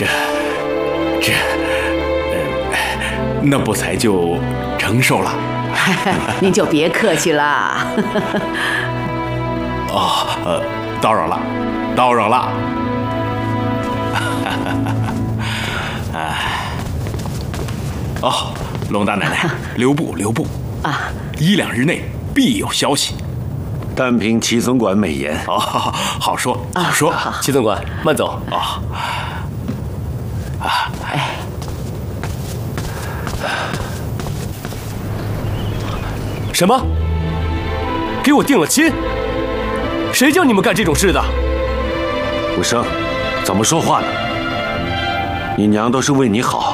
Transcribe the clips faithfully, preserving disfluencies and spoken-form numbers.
这这，呃，那不才就承受了。 您就别客气了。 哦，呃，叨扰了，叨扰了。哎，哦，龙大奶奶，留步，留步啊！一两日内必有消息。 但凭齐总管美言。 哦，好说，好说。 齐总管，慢走。 哦，啊，哎。 什么？给我定了亲？谁叫你们干这种事的？ 武生，怎么说话呢？你娘都是为你好。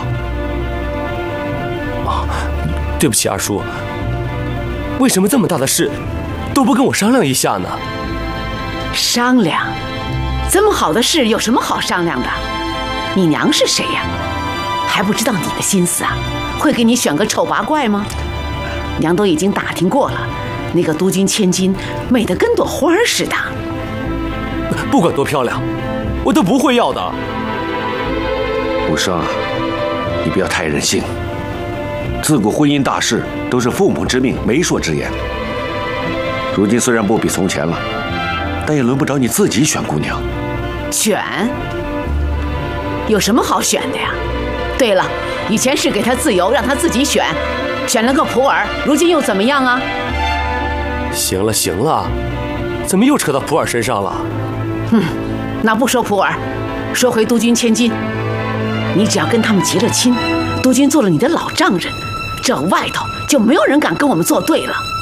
啊，对不起，二叔。为什么这么大的事都不跟我商量一下呢？ 商量？这么好的事有什么好商量的？你娘是谁呀？还不知道你的心思啊？会给你选个丑八怪吗？娘都已经打听过了，那个都君千金美得跟朵花似的。 不管多漂亮，我都不会要的。 武生啊，你不要太任性。自古婚姻大事都是父母之命、媒妁之言。如今虽然不比从前了，但也轮不着你自己选姑娘。 选？有什么好选的呀？对了，以前是给他自由，让他自己选。选了个普洱，如今又怎么样啊？ 行了行了，怎么又扯到普洱身上了？ 嗯，那不说普洱，说回都君千金，你只要跟他们结了亲，都君做了你的老丈人，这外头就没有人敢跟我们作对了。